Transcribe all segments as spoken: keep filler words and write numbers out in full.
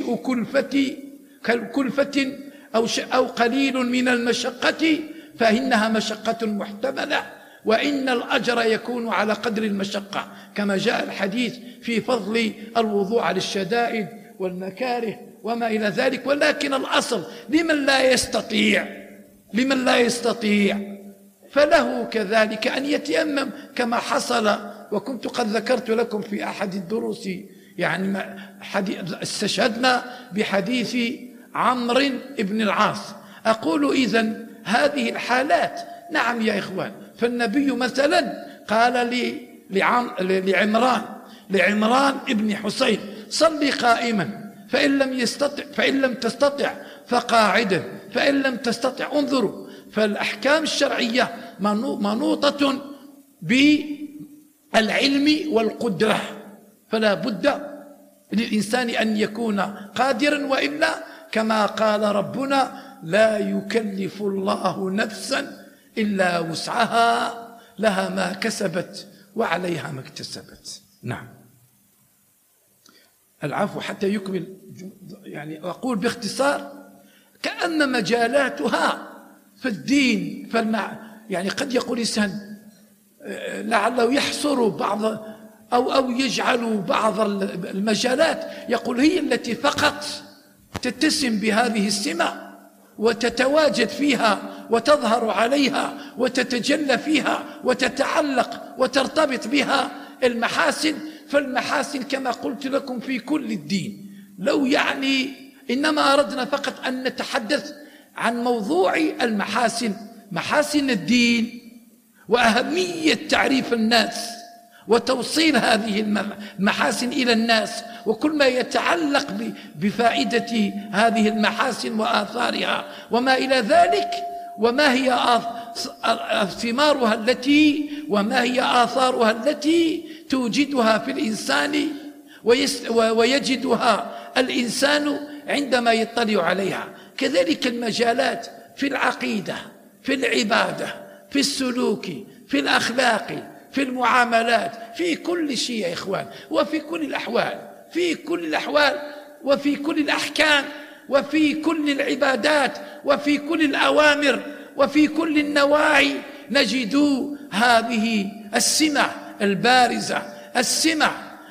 بدء كلفة كلفة أو أو قليل من المشقة فإنها مشقة محتملة، وإن الأجر يكون على قدر المشقة، كما جاء الحديث في فضل الوضوء على الشدائد والمكاره وما إلى ذلك. ولكن الأصل لمن لا يستطيع لمن لا يستطيع فله كذلك أن يتيمم كما حصل، وكنت قد ذكرت لكم في أحد الدروس يعني استشهدنا بحديث عمرو بن العاص. أقول إذن هذه الحالات نعم يا إخوان، فالنبي مثلا قال لي لعمران لعمران ابن حسين صلي قائما فإن لم يستطع فإن لم تستطع فقاعدا فإن لم تستطع. انظروا، فالأحكام الشرعية منوطة بالعلم والقدرة، فلا بد للإنسان أن يكون قادرا، وإلا كما قال ربنا لا يكلف الله نفسا إلا وسعها لها ما كسبت وعليها ما اكتسبت. نعم، العفو حتى يكمل يعني أقول باختصار كأن مجالاتها في الدين فالمع يعني قد يقول إنسان لعله يحصر بعض أو أو يجعل بعض المجالات يقول هي التي فقط تتسم بهذه السمة وتتواجد فيها وتظهر عليها وتتجلى فيها وتتعلق وترتبط بها المحاسن. فالمحاسن كما قلت لكم في كل الدين. لو يعني إنما أردنا فقط أن نتحدث عن موضوع المحاسن، محاسن الدين وأهمية تعريف الناس وتوصيل هذه المحاسن إلى الناس، وكل ما يتعلق بفائدة هذه المحاسن وآثارها وما إلى ذلك، وما هي ثمارها التي وما هي آثارها التي توجدها في الإنسان ويجدها الإنسان عندما يطلع عليها. كذلك المجالات في العقيدة، في العبادة، في السلوك، في الأخلاق، في المعاملات، في كل شيء يا إخوان، وفي كل الأحوال في كل الأحوال وفي كل الأحكام وفي كل العبادات وفي كل الأوامر وفي كل النواهي نجد هذه السمة البارزة، السمة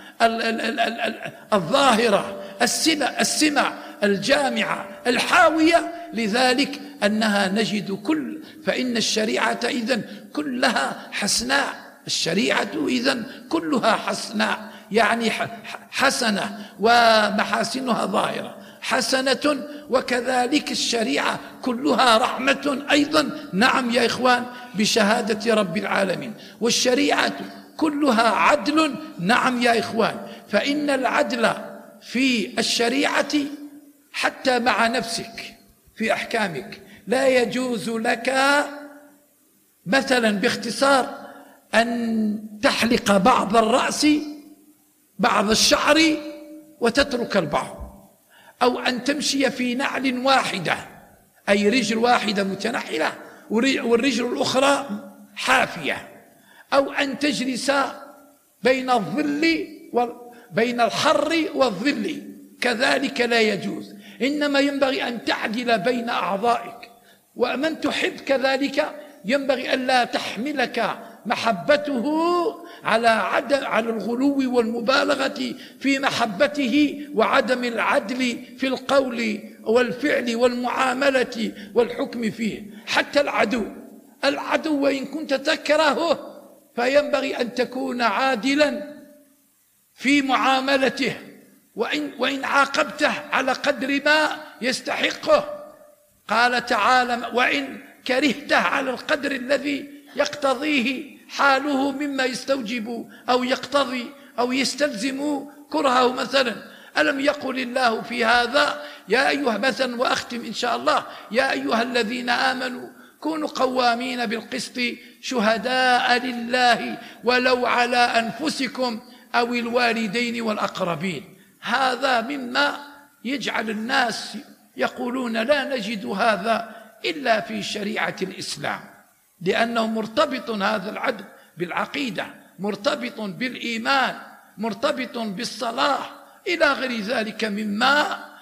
الظاهرة، السمة السمة الجامعة الحاوية، لذلك أنها نجد كل فإن الشريعة إذن كلها حسناء، الشريعة إذن كلها حسناء يعني حسنة ومحاسنها ظاهرة حسنة، وكذلك الشريعة كلها رحمة أيضا. نعم يا إخوان بشهادة رب العالمين. والشريعة كلها عدل. نعم يا إخوان، فإن العدل في الشريعة حتى مع نفسك في أحكامك لا يجوز لك مثلا باختصار أن تحلق بعض الرأس بعض الشعر وتترك البعض، أو أن تمشي في نعل واحدة أي رجل واحدة متنحلة والرجل الأخرى حافية، أو أن تجلس بين الظل بين الحر والظل، كذلك لا يجوز. إنما ينبغي أن تعدل بين أعضائك، ومن تحب كذلك ينبغي ألا تحملك محبته على عدم على الغلو والمبالغة في محبته وعدم العدل في القول والفعل والمعاملة والحكم فيه. حتى العدو العدو وإن كنت تكرهه فينبغي أن تكون عادلا في معاملته، وإن, وإن عاقبته على قدر ما يستحقه. قال تعالى وإن كرهته على القدر الذي يقتضيه حاله مما يستوجب أو يقتضي أو يستلزم كرهه. مثلا ألم يقل الله في هذا يا أيها مثلا وأختم إن شاء الله يا أيها الذين آمنوا كونوا قوامين بالقسط شهداء لله ولو على أنفسكم أو الوالدين والأقربين. هذا مما يجعل الناس يقولون لا نجد هذا إلا في شريعة الإسلام، لأنه مرتبط هذا العدل بالعقيدة، مرتبط بالإيمان، مرتبط بالصلاح إلى غير ذلك مما